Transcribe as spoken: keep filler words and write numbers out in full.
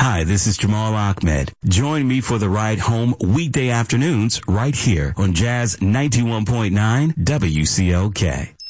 Hi, this is Jamal Ahmed. Join me for the ride home weekday afternoons right here on Jazz ninety-one point nine W C L K.